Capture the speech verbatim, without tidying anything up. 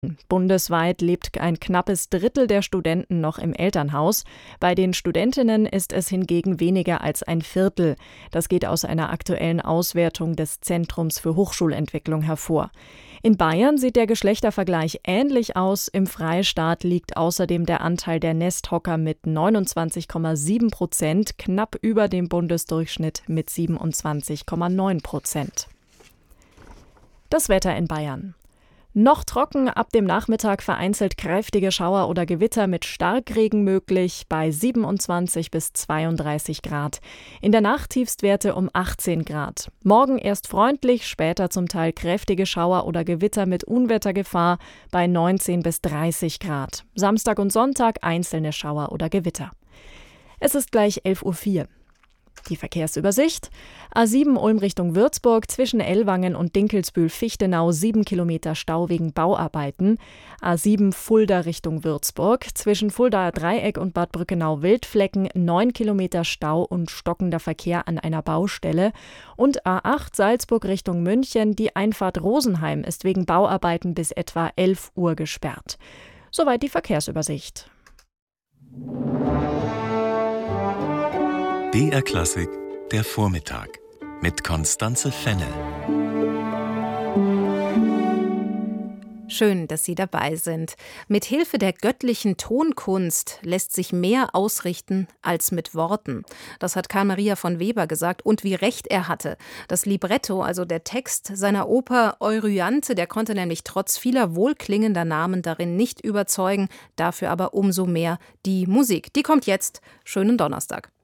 Bundesweit lebt ein knappes Drittel der Studenten noch im Elternhaus. Bei den Studentinnen ist es hingegen weniger als ein Viertel. Das geht aus einer aktuellen Auswertung des Zentrums für Hochschulentwicklung hervor. In Bayern sieht der Geschlechtervergleich ähnlich aus. Im Freistaat liegt außerdem der Anteil der Nesthocker mit neunundzwanzig Komma sieben Prozent knapp über dem Bundesdurchschnitt mit siebenundzwanzig Komma neun Prozent. Das Wetter in Bayern. Noch trocken, ab dem Nachmittag vereinzelt kräftige Schauer oder Gewitter mit Starkregen möglich bei siebenundzwanzig bis zweiunddreißig Grad. In der Nacht Tiefstwerte um achtzehn Grad. Morgen erst freundlich, später zum Teil kräftige Schauer oder Gewitter mit Unwettergefahr bei neunzehn bis dreißig Grad. Samstag und Sonntag einzelne Schauer oder Gewitter. Es ist gleich elf Uhr vier. Die Verkehrsübersicht. A sieben Ulm Richtung Würzburg zwischen Ellwangen und Dinkelsbühl-Fichtenau sieben Kilometer Stau wegen Bauarbeiten. A sieben Fulda Richtung Würzburg zwischen Fuldaer Dreieck und Bad Brückenau-Wildflecken neun Kilometer Stau und stockender Verkehr an einer Baustelle. Und A acht Salzburg Richtung München, die Einfahrt Rosenheim ist wegen Bauarbeiten bis etwa elf Uhr gesperrt. Soweit die Verkehrsübersicht. B R Klassik, der Vormittag mit Constanze Fennel. Schön, dass Sie dabei sind. Mit Hilfe der göttlichen Tonkunst lässt sich mehr ausrichten als mit Worten. Das hat Karl Maria von Weber gesagt und wie recht er hatte. Das Libretto, also der Text seiner Oper Euryanthe, der konnte nämlich trotz vieler wohlklingender Namen darin nicht überzeugen, dafür aber umso mehr die Musik. Die kommt jetzt. Schönen Donnerstag.